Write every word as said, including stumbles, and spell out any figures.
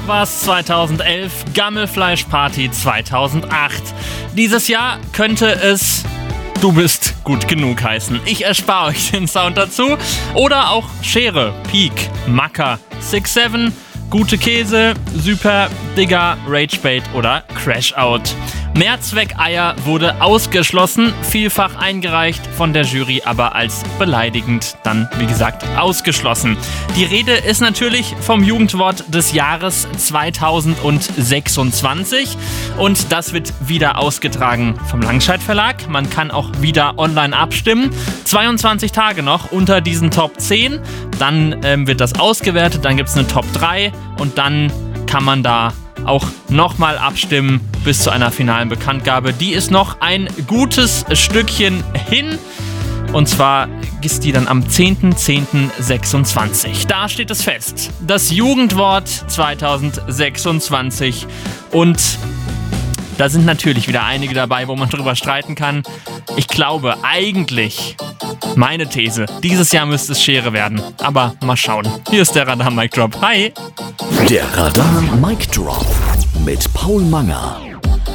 Wars zweitausendelf, Gammelfleischparty zweitausendacht. Dieses Jahr könnte es Du bist gut genug heißen. Ich erspare euch den Sound dazu. Oder auch Schere, Peak, Macker, six seven, Gute Käse, Super, Digger, Ragebait oder Crashout. Mehrzweckeier wurde ausgeschlossen, vielfach eingereicht von der Jury, aber als beleidigend dann, wie gesagt, ausgeschlossen. Die Rede ist natürlich vom Jugendwort des Jahres zweitausendsechsundzwanzig und das wird wieder ausgetragen vom Langscheid Verlag. Man kann auch wieder online abstimmen. zweiundzwanzig Tage noch unter diesen Top zehn. Dann ähm, wird das ausgewertet, dann gibt es eine Top drei und dann kann man da auch nochmal abstimmen bis zu einer finalen Bekanntgabe. Die ist noch ein gutes Stückchen hin. Und zwar ist die dann am zehnten zehnten sechsundzwanzig. Da steht es fest. Das Jugendwort zweitausendsechsundzwanzig. Und da sind natürlich wieder einige dabei, wo man drüber streiten kann. Ich glaube eigentlich, meine These, dieses Jahr müsste es Schere werden. Aber mal schauen. Hier ist der Radar Mic Drop. Hi! Der Radar Mic Drop mit Paul Manger.